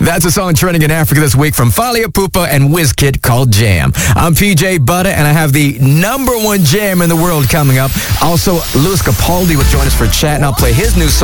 That's a song trending in Africa this week from Fally Ipupa and Wizkid called Jam. I'm PJ Butter, and I have the #1 jam in the world coming up. Also, Lewis Capaldi will join us for a chat, and I'll play his new song.